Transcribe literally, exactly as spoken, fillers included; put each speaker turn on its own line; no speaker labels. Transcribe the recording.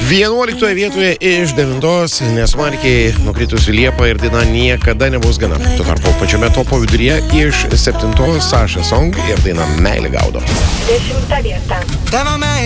vienuoliktoje vietoje iš devintos nesmarkiai nukritusi Liepa ir daina Niekada nebus gana. Tuo tarpu pačiame topo viduryje iš septintos Saša Song ir daina Meilė gaudo.
Dešimta vieta.
Tavo meilė